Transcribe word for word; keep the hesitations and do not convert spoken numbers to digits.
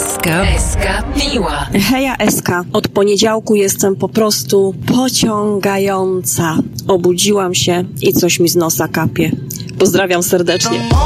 Eska. Eska Piła. Heja Eska, od poniedziałku jestem po prostu pociągająca. Obudziłam się i coś mi z nosa kapie. Pozdrawiam serdecznie.